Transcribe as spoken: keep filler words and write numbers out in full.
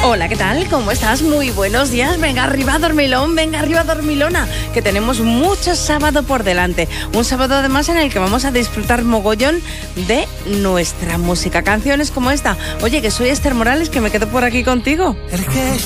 Hola, ¿qué tal? ¿Cómo estás? Muy buenos días. Venga arriba, dormilón, venga arriba, dormilona, que tenemos mucho sábado por delante. Un sábado además en el que vamos a disfrutar mogollón de nuestra música. Canciones como esta. Oye, que soy Esther Morales, que me quedo por aquí contigo.